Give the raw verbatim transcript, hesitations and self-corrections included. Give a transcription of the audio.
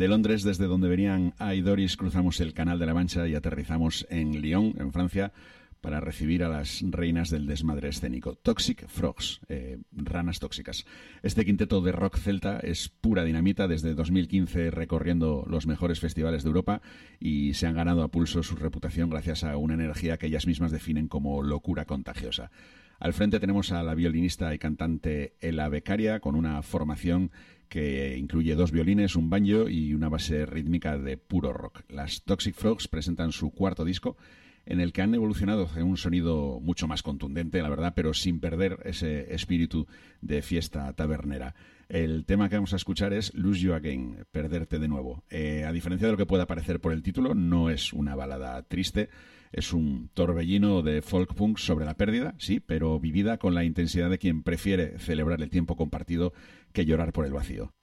De Londres, desde donde venían Ay Doris, cruzamos el Canal de la Mancha y aterrizamos en Lyon, en Francia, para recibir a las reinas del desmadre escénico. Toxic Frogs, eh, ranas tóxicas. Este quinteto de rock celta es pura dinamita, desde dos mil quince recorriendo los mejores festivales de Europa, y se han ganado a pulso su reputación gracias a una energía que ellas mismas definen como locura contagiosa. Al frente tenemos a la violinista y cantante Ela Beccaria, con una formación que incluye dos violines, un banjo y una base rítmica de puro rock. Las Toxic Frogs presentan su cuarto disco, en el que han evolucionado en un sonido mucho más contundente, la verdad, pero sin perder ese espíritu de fiesta tabernera. El tema que vamos a escuchar es Lose You Again, Perderte de Nuevo. Eh, a diferencia de lo que pueda parecer por el título, no es una balada triste, es un torbellino de folk punk sobre la pérdida, sí, pero vivida con la intensidad de quien prefiere celebrar el tiempo compartido que llorar por el vacío.